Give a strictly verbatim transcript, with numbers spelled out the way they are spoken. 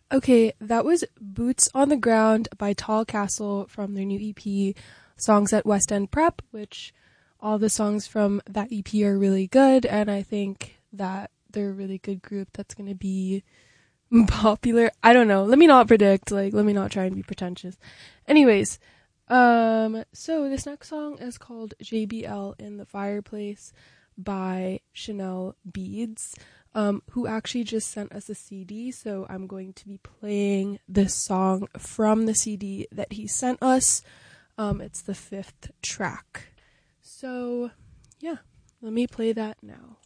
Okay, that was Boots on the Ground by Tall Castle from their new E P, Songs at West End Prep, which all the songs from that E P are really good, and I think that they're a really good group that's going to be popular. I don't know. Let me not predict. Like, let me not try and be pretentious. Anyways, um, so this next song is called J B L in the Fireplace by Chanel Beads, um, who actually just sent us a C D. So I'm going to be playing this song from the C D that he sent us. Um, it's the fifth track. So, yeah, let me play that now.